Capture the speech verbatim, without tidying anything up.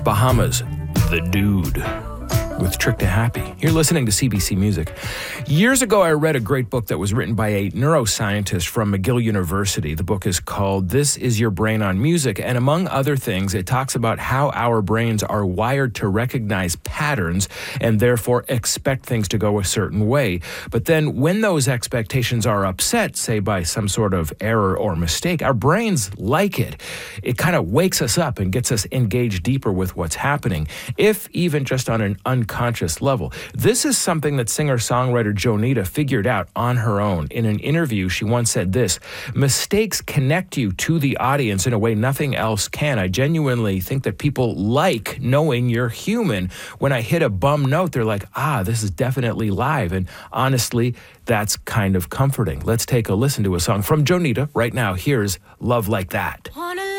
Bahamas, The Dude, with Trick to Happy. You're listening to C B C Music. Years ago, I read a great book that was written by a neuroscientist from McGill University. The book is called This Is Your Brain on Music, and among other things, it talks about how our brains are wired to recognize patterns and therefore expect things to go a certain way. But then when those expectations are upset, say by some sort of error or mistake, our brains like it. It kind of wakes us up and gets us engaged deeper with what's happening, if even just on an unconscious level. This is something that singer-songwriter Jonita figured out on her own. In an interview, she once said this: "Mistakes connect you to the audience in a way nothing else can. I genuinely think that people like knowing you're human. When I hit a bum note, they're like, ah, this is definitely live." And honestly, that's kind of comforting. Let's take a listen to a song from Jonita right now. Here's Love Like That.